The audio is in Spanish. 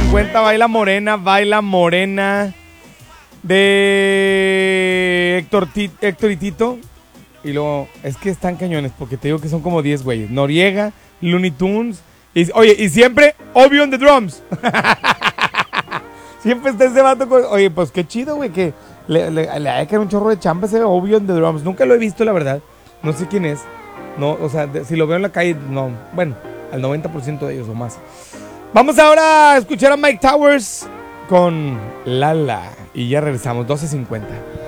12:50, baila morena de Héctor y Tito. Y luego, es que están cañones, porque te digo que son como 10 güeyes. Noriega, Looney Tunes. Oye, y siempre, Obi on the drums. Siempre está ese vato con... Oye, pues qué chido, güey, que le ha de caer un chorro de chamba ese Obi on the drums. Nunca lo he visto, la verdad. No sé quién es. No, o sea, si lo veo en la calle, no. Bueno, al 90% de ellos o más. Vamos ahora a escuchar a Mike Towers con Lala. Y ya regresamos, 12:50.